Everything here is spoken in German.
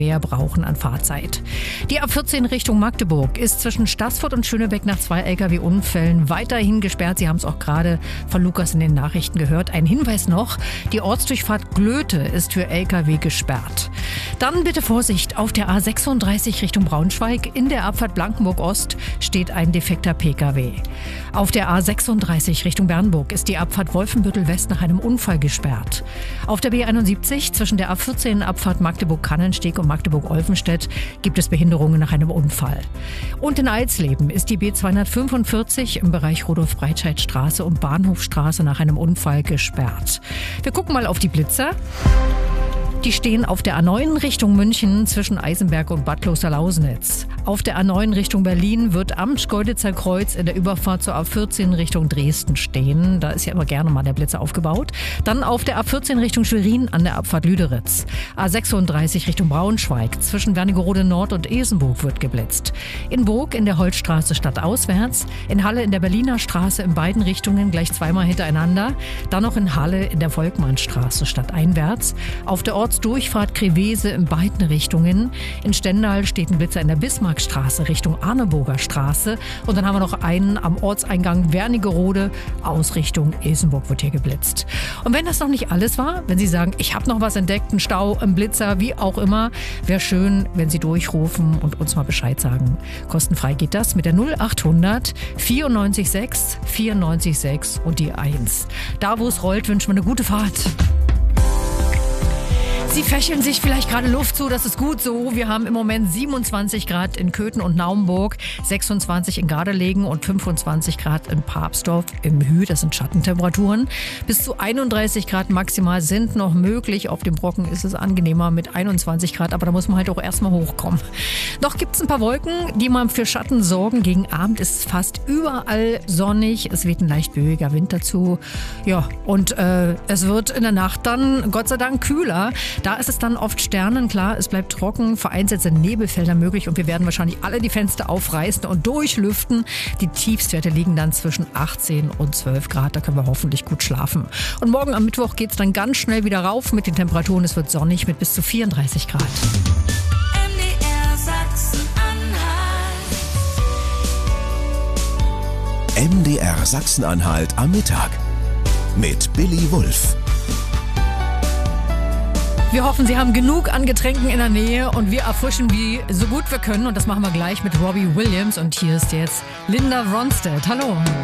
mehr brauchen an Fahrzeit. Die A14 Richtung Magdeburg ist zwischen Staßfurt und Schönebeck nach 2 Lkw-Unfällen weiterhin gesperrt. Sie haben es auch gerade von Lukas in den Nachrichten gehört. Ein Hinweis noch, die Ortsdurchfahrt Glöte ist für Lkw gesperrt. Dann bitte Vorsicht, auf der A36 Richtung Braunschweig in der Abfahrt Blankenburg-Ost steht ein defekter Pkw. Auf der A36 Richtung Bernburg ist die Abfahrt Wolfenbüttel-West nach einem Unfall gesperrt. Auf der B71 zwischen der A14 Abfahrt Magdeburg-Kannensteg und Magdeburg-Olvenstedt gibt es Behinderungen nach einem Unfall. Und in Eisleben ist die B245 im Bereich Rudolf-Breitscheid-Straße und Bahnhofstraße nach einem Unfall gesperrt. Wir gucken mal auf die Blitzer. Die stehen auf der A9 Richtung München zwischen Eisenberg und Bad Klosterlausnitz. Auf der A9 Richtung Berlin wird am Schkeuditzer Kreuz in der Überfahrt zur A14 Richtung Dresden stehen. Da ist ja immer gerne mal der Blitzer aufgebaut. Dann auf der A14 Richtung Schwerin an der Abfahrt Lüderitz. A36 Richtung Braunschweig zwischen Wernigerode Nord und Esenburg wird geblitzt. In Burg in der Holzstraße stadtauswärts. In Halle in der Berliner Straße in beiden Richtungen gleich zweimal hintereinander. Dann noch in Halle in der Volkmannstraße stadteinwärts. Auf der Durchfahrt Krevese in beiden Richtungen. In Stendal steht ein Blitzer in der Bismarckstraße Richtung Arneburger Straße. Und dann haben wir noch einen am Ortseingang Wernigerode aus Richtung Esenburg wird hier geblitzt. Und wenn das noch nicht alles war, wenn Sie sagen, ich habe noch was entdeckt, einen Stau, einen Blitzer, wie auch immer, wäre schön, wenn Sie durchrufen und uns mal Bescheid sagen. Kostenfrei geht das mit der 0800 94 94 6 und die 1. Da, wo es rollt, wünschen wir eine gute Fahrt. Sie fächeln sich vielleicht gerade Luft zu, das ist gut so. Wir haben im Moment 27 Grad in Köthen und Naumburg, 26 in Gardelegen und 25 Grad in Papsdorf im Hü. Das sind Schattentemperaturen. Bis zu 31 Grad maximal sind noch möglich. Auf dem Brocken ist es angenehmer mit 21 Grad, aber da muss man halt auch erstmal hochkommen. Noch gibt es ein paar Wolken, die mal für Schatten sorgen. Gegen Abend ist es fast überall sonnig. Es weht ein leicht böiger Wind dazu. Ja, und es wird in der Nacht dann Gott sei Dank kühler. Da ist es dann oft sternenklar, es bleibt trocken, vereinzelt sind Nebelfelder möglich und wir werden wahrscheinlich alle die Fenster aufreißen und durchlüften. Die Tiefstwerte liegen dann zwischen 18 und 12 Grad, da können wir hoffentlich gut schlafen. Und morgen am Mittwoch geht es dann ganz schnell wieder rauf mit den Temperaturen. Es wird sonnig mit bis zu 34 Grad. MDR Sachsen-Anhalt am Mittag mit Billy Wulff. Wir hoffen, Sie haben genug an Getränken in der Nähe und wir erfrischen wie so gut wir können. Und das machen wir gleich mit Robbie Williams. Und hier ist jetzt Linda Ronstadt. Hallo.